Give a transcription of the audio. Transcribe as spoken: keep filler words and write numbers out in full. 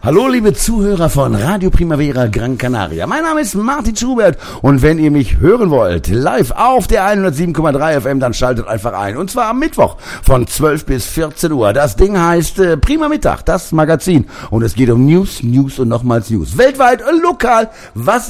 Hallo liebe Zuhörer von Radio Primavera Gran Canaria. Mein Name ist Martin Schubert und wenn ihr mich hören wollt, live auf der hundertsieben Komma drei F M, dann schaltet einfach ein. Und zwar am Mittwoch von zwölf bis vierzehn Uhr. Das Ding heißt äh, Prima Mittag, das Magazin. Und es geht um News, News und nochmals News. Weltweit, äh, lokal, was